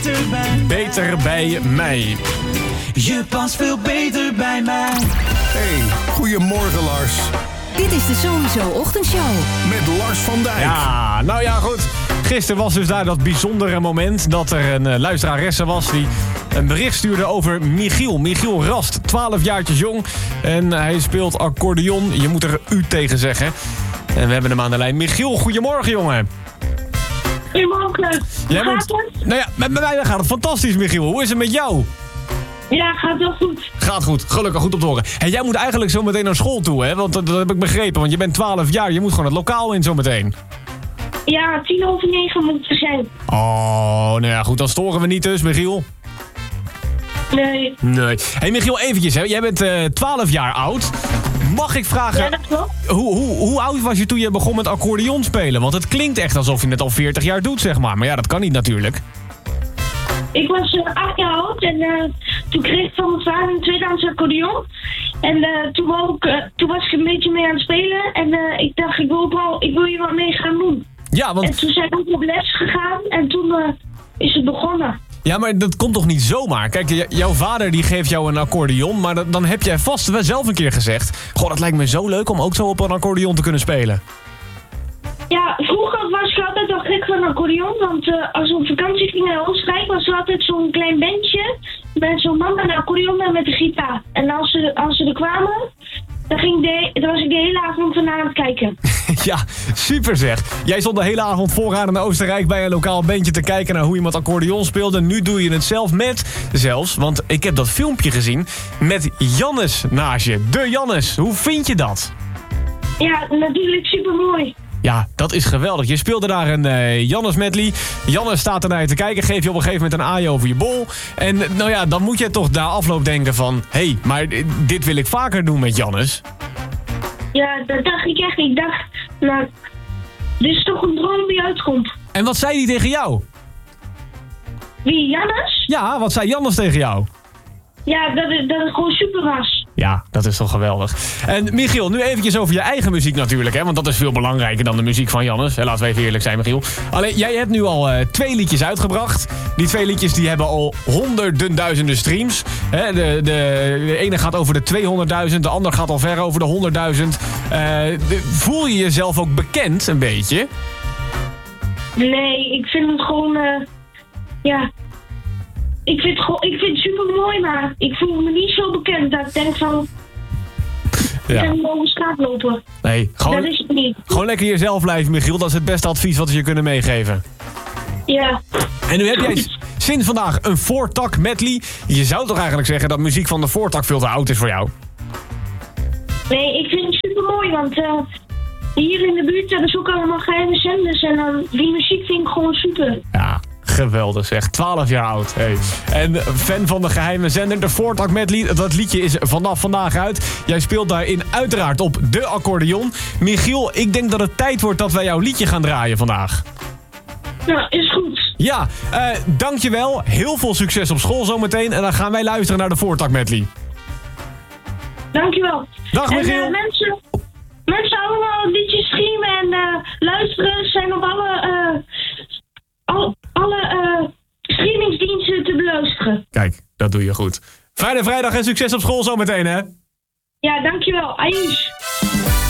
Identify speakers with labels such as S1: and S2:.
S1: Beter bij mij.
S2: Je past veel beter bij mij.
S3: Hey, goedemorgen Lars.
S4: Dit is de Sowieso Ochtendshow.
S3: Met Lars van Dijk.
S1: Ja, nou ja, goed. Gisteren was dus daar dat bijzondere moment dat er een luisteraresse was die een bericht stuurde over Michiel. Michiel Rast, 12 jaartjes jong. En hij speelt accordeon. Je moet er u tegen zeggen. En we hebben hem aan de lijn. Michiel, goedemorgen, jongen.
S5: Goedemorgen.
S1: Jij moet... Nou ja, met mij gaat het fantastisch, Michiel. Hoe is het met jou?
S5: Ja, gaat wel goed.
S1: Gaat goed, gelukkig, goed om te horen. En jij moet eigenlijk zo meteen naar school toe, hè? Want dat heb ik begrepen, want je bent 12 jaar. Je moet gewoon het lokaal in zo meteen.
S5: Ja, 9:10 moet het zijn.
S1: Oh, nou ja, goed, dan storen we niet dus, Michiel.
S5: Nee.
S1: Nee. Hey Michiel, eventjes, hè. Jij bent 12 jaar oud. Mag ik vragen,
S5: Ja, dat klopt.
S1: hoe oud was je toen je begon met accordeon spelen? Want het klinkt echt alsof je het al 40 jaar doet, zeg maar. Maar ja, dat kan niet natuurlijk.
S5: Ik was 8 jaar oud en toen kreeg ik van mijn vader een tweedehands accordeon. En toen was ik een beetje mee aan het spelen. En ik dacht, ik wil hier wat mee gaan doen.
S1: Ja,
S5: En
S1: want...
S5: toen zijn we op les gegaan en toen is het begonnen.
S1: Ja, maar dat komt toch niet zomaar? Kijk, jouw vader die geeft jou een accordeon, maar dan heb jij vast wel zelf een keer gezegd... Goh, dat lijkt me zo leuk om ook zo op een accordeon te kunnen spelen.
S5: Ja, vroeger was ik altijd al gek van een accordeon. Want als we op vakantie gingen naar Oostenrijk was er altijd zo'n klein bandje met zo'n man met een accordeon en met een gitaar. En als ze er kwamen, dan was ik de hele avond van aan het kijken.
S1: Ja, super zeg. Jij stond de hele avond vooraan in Oostenrijk bij een lokaal bandje te kijken naar hoe iemand accordeon speelde. Nu doe je het zelfs, want ik heb dat filmpje gezien met Jannes naast je. De Jannes, hoe vind je dat?
S5: Ja, natuurlijk super mooi.
S1: Ja, dat is geweldig. Je speelde daar een Jannes medley. Jannes staat ernaar te kijken, geef je op een gegeven moment een aai over je bol. En nou ja, dan moet je toch na afloop denken van... Hé, maar dit wil ik vaker doen met Jannes.
S5: Ja, dat dacht ik echt. Ik dacht, nou, dit is toch een droom die uitkomt.
S1: En wat zei hij tegen jou?
S5: Wie, Jannes?
S1: Ja, wat zei Jannes tegen jou?
S5: Ja, dat het gewoon super was.
S1: Ja, dat is toch geweldig. En Michiel, nu eventjes over je eigen muziek natuurlijk, hè? Want dat is veel belangrijker dan de muziek van Jannes. Laten we even eerlijk zijn, Michiel. Alleen, jij hebt nu al 2 liedjes uitgebracht. Die 2 liedjes die hebben al honderden duizenden streams. Hè? De ene gaat over de 200.000, de ander gaat al ver over de 100.000. Voel je jezelf ook bekend, een beetje?
S5: Nee, ik vind het gewoon, ja... Ik vind het super mooi, maar ik voel me niet zo bekend dat ik denk van...
S1: Ja.
S5: Ik kan over straat lopen.
S1: Nee,
S5: Dat is het niet.
S1: gewoon lekker jezelf blijven, Michiel. Dat is het beste advies wat we je kunnen meegeven.
S5: Ja.
S1: En nu heb jij sinds vandaag een voortak medley. Je zou toch eigenlijk zeggen dat muziek van de voortak veel te oud is voor jou?
S5: Nee, ik vind het super mooi, want hier in de buurt hebben ze ook allemaal geheime zenders. En die muziek vind ik gewoon super.
S1: Ja, geweldig zeg. 12 jaar oud. Hey. En fan van de geheime zender, de voortak medley. Dat liedje is vanaf vandaag uit. Jij speelt daarin uiteraard op de accordeon. Michiel, ik denk dat het tijd wordt dat wij jouw liedje gaan draaien vandaag.
S5: Nou, is goed.
S1: Ja, dankjewel. Heel veel succes op school zometeen. En dan gaan wij luisteren naar de voortak medley.
S5: Dankjewel.
S1: Dag Michiel.
S5: En mensen allemaal liedjes streamen en luisteren zijn op alle streamingsdiensten te beluisteren.
S1: Kijk, dat doe je goed. Fijne vrijdag en succes op school zometeen, hè?
S5: Ja, dankjewel. Aish.